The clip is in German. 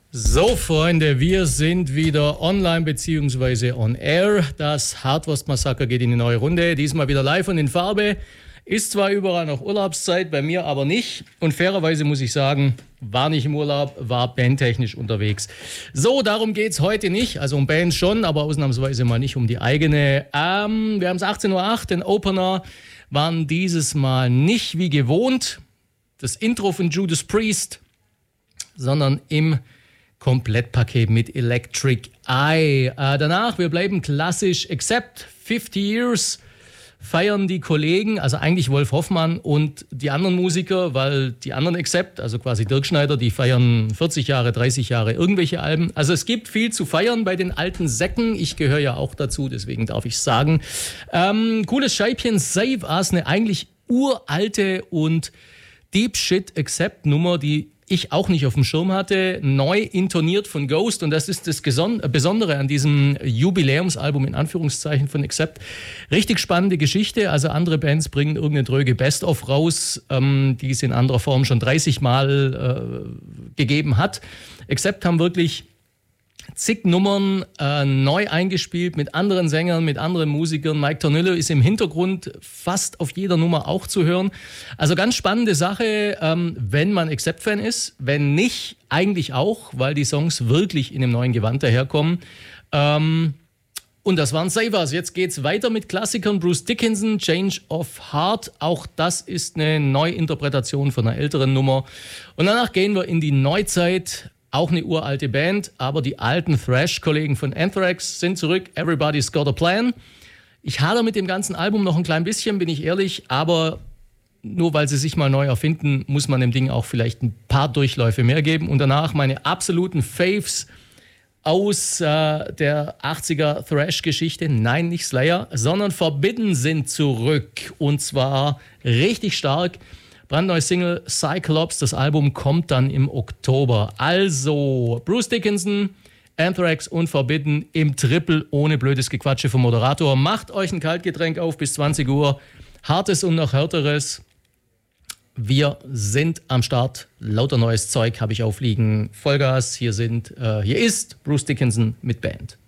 So, Freunde, wir sind wieder online bzw. on air. Das Hartwurst-Massaker geht in die neue Runde. Diesmal wieder live und in Farbe. Ist zwar überall noch Urlaubszeit, bei mir aber nicht. Und fairerweise muss ich sagen, war nicht im Urlaub, war bandtechnisch unterwegs. So, darum geht es heute nicht. Also um Bands schon, aber ausnahmsweise mal nicht um die eigene. Wir haben es 18:08 Uhr. Den Opener waren dieses Mal nicht wie gewohnt das Intro von Judas Priest, sondern im Komplettpaket mit Electric Eye. Danach, wir bleiben klassisch, Accept 50 Years, feiern die Kollegen, also eigentlich Wolf Hoffmann und die anderen Musiker, weil die anderen Accept, also quasi Dirk Schneider, die feiern 40 Jahre, 30 Jahre irgendwelche Alben. Also es gibt viel zu feiern bei den alten Säcken. Ich gehöre ja auch dazu, deswegen darf ich sagen. Cooles Scheibchen, Save Us, eine eigentlich uralte und Deep Shit Accept Nummer, die ich auch nicht auf dem Schirm hatte, neu intoniert von Ghost, und das ist das Besondere an diesem Jubiläumsalbum in Anführungszeichen von Accept. Richtig spannende Geschichte, also andere Bands bringen irgendeine dröge Best-of raus, die es in anderer Form schon 30 Mal gegeben hat. Accept haben wirklich zig Nummern neu eingespielt mit anderen Sängern, mit anderen Musikern. Mike Tornillo ist im Hintergrund fast auf jeder Nummer auch zu hören. Also ganz spannende Sache, wenn man Accept-Fan ist. Wenn nicht, eigentlich auch, weil die Songs wirklich in einem neuen Gewand daherkommen. Und das waren Save Us. Jetzt geht's weiter mit Klassikern. Bruce Dickinson, Change of Heart. Auch das ist eine Neuinterpretation von einer älteren Nummer. Und danach gehen wir in die Neuzeit. Auch eine uralte Band, aber die alten Thrash-Kollegen von Anthrax sind zurück. Everybody's Got a Plan. Ich hadere mit dem ganzen Album noch ein klein bisschen, bin ich ehrlich, aber nur weil sie sich mal neu erfinden, muss man dem Ding auch vielleicht ein paar Durchläufe mehr geben. Und danach meine absoluten Faves aus der 80er Thrash-Geschichte. Nein, nicht Slayer, sondern Forbidden sind zurück. Und zwar richtig stark. Brandneue Single Cyclops, das Album kommt dann im Oktober. Also Bruce Dickinson, Anthrax und Forbidden im Triple ohne blödes Gequatsche vom Moderator. Macht euch ein Kaltgetränk auf bis 20 Uhr. Hartes und noch härteres. Wir sind am Start. Lauter neues Zeug habe ich aufliegen. Vollgas. Hier ist Bruce Dickinson mit Band.